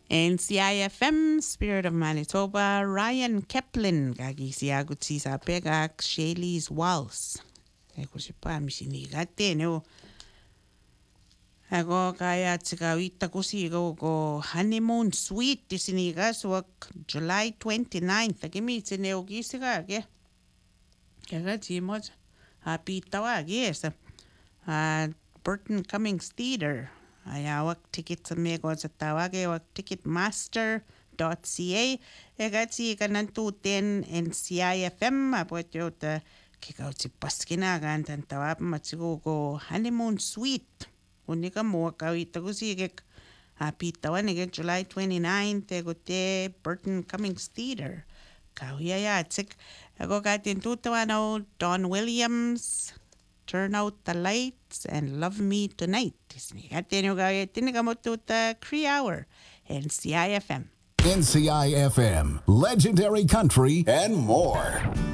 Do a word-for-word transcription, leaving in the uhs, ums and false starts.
N C I F M, Spirit of Manitoba, Ryan Keplin, gagi siya gut si sa pegak, Shaylee's Waltz. Eko si pa, misinigate, no. Ako kaya tsikawita ko si go go honeymoon suite tisiniga swak July twenty-ninth. Agimi tsineogi siga ge. Kaya timot happy tawagi sa uh, Burton Cummings Theater. Ayawak ticket sa mego sa tawage wak ticketmaster.ca. Egatsi kanantutin N C I F M apot yo ta kikaw si paskinagan tan tawap matsigo go honeymoon suite. Unika mo kawita ko sigek happy tawan again July twenty-ninth egote Burton Cummings Theater. Kawiyayatsik. Ako katin tutawanaw Don Williams. Turn out the lights and love me tonight. Katin yung kawiyatin ka mo tuta Cree Hour. N C I F M. N C I F M, legendary country and more.